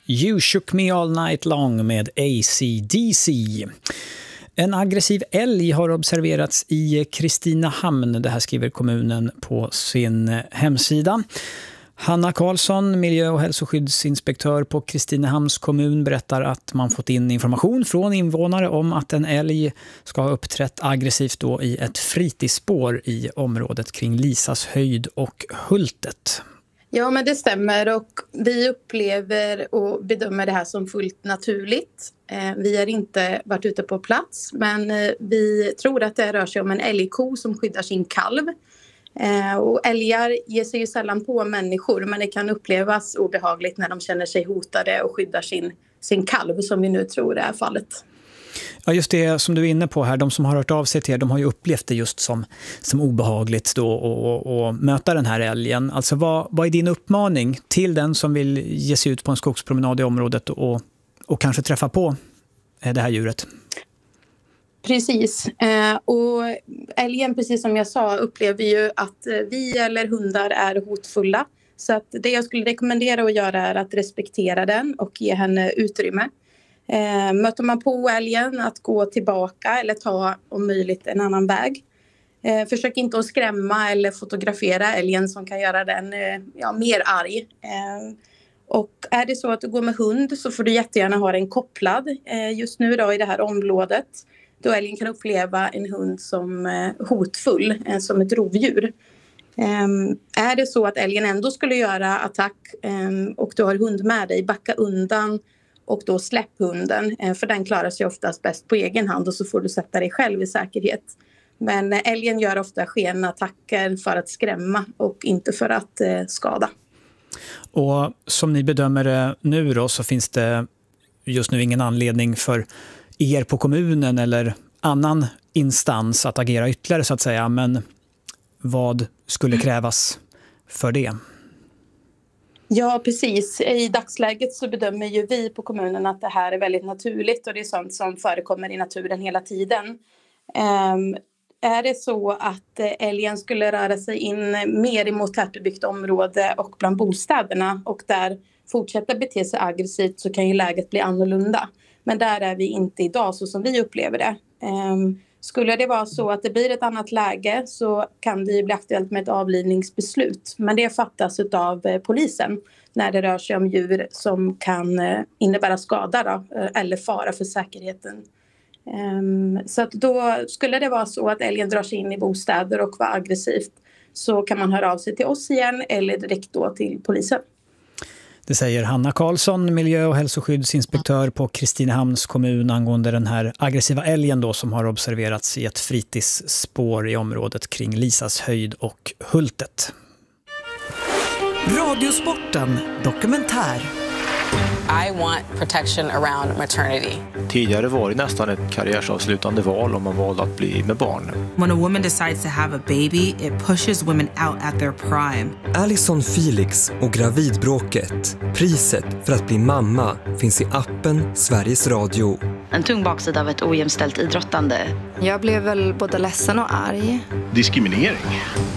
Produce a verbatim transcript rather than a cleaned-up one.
You Shook Me All Night Long med A C D C. En aggressiv älg har observerats i Kristinehamn. Det här skriver kommunen på sin hemsida. Hanna Karlsson, miljö- och hälsoskyddsinspektör på Kristinehamns kommun, berättar att man fått in information från invånare om att en älg ska ha uppträtt aggressivt då i ett fritidsspår i området kring Lisas höjd och Hultet. Ja, men det stämmer, och vi upplever och bedömer det här som fullt naturligt. Vi har inte varit ute på plats, men vi tror att det rör sig om en älgko som skyddar sin kalv. Och älgar ger sig ju sällan på människor, men det kan upplevas obehagligt när de känner sig hotade och skyddar sin, sin kalv, som vi nu tror är fallet. Ja, just det som du är inne på här, de som har hört av sig till er, de har ju upplevt det just som, som obehagligt då och, och, och möta den här älgen. Alltså vad, vad är din uppmaning till den som vill ge sig ut på en skogspromenad i området och, och kanske träffa på det här djuret? Precis, eh, och älgen, precis som jag sa, upplever ju att vi eller hundar är hotfulla. Så att det jag skulle rekommendera att göra är att respektera den och ge henne utrymme. Eh, möter man på älgen att gå tillbaka eller ta om möjligt en annan väg. Eh, försök inte att skrämma eller fotografera älgen som kan göra den eh, ja, mer arg. Eh, och är det så att du går med hund så får du jättegärna ha den kopplad eh, just nu då i det här området. Då älgen kan uppleva en hund som eh, hotfull, eh, som ett rovdjur. Um, är det så att älgen ändå skulle göra attack um, och du har hund med dig, backa undan och då släpp hunden. Uh, för den klarar sig oftast bäst på egen hand och så får du sätta dig själv i säkerhet. Men uh, älgen gör ofta skenattacker för att skrämma och inte för att uh, skada. Och som ni bedömer det nu då, så finns det just nu ingen anledning för er på kommunen eller annan instans att agera ytterligare så att säga, men vad skulle krävas för det? Ja, precis. I dagsläget så bedömer ju vi på kommunen att det här är väldigt naturligt och det är sånt som förekommer i naturen hela tiden. Um, är det så att älgen skulle röra sig in mer emot tätbebyggt område och bland bostäderna och där fortsätta bete sig aggressivt, så kan ju läget bli annorlunda. Men där är vi inte idag så som vi upplever det. Um, Skulle det vara så att det blir ett annat läge så kan det bli aktuellt med ett avlivningsbeslut. Men det fattas av polisen när det rör sig om djur som kan innebära skada då, eller fara för säkerheten. Så att då skulle det vara så att älgen drar sig in i bostäder och var aggressivt, så kan man höra av sig till oss igen eller direkt då till polisen. Det säger Hanna Karlsson, miljö- och hälsoskyddsinspektör på Kristinehamns kommun, angående den här aggressiva älgen då som har observerats i ett fritidsspår i området kring Lisas höjd och Hultet. Radiosporten dokumentär. I want protection around maternity. Tidigare var det nästan ett karriärsavslutande val om man valde att bli med barn. When a woman decides to have a baby, it pushes women out at their prime. Alison Felix och gravidbråket. Priset för att bli mamma finns i appen Sveriges Radio. En tung baksida av ett ojämställt idrottande. Jag blev väl både ledsen och arg. Diskriminering.